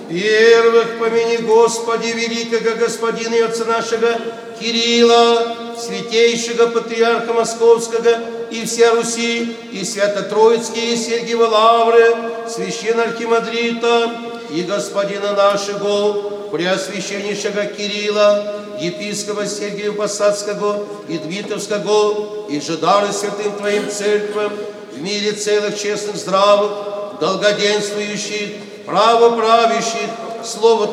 Первых помяни, Господи, великого Господина и Отца нашего Кирилла, святейшего Патриарха Московского и вся Руси, и Свято-Троицкие, и Сергиева Лавры, священного архимандрита и Господина нашего, Преосвященнейшего Кирилла, епископа Сергия Посадского и Дмитровского, и же дары святым Твоим церквам, в мире целых, честных, здравых, долгоденствующих, правоправящих, Слово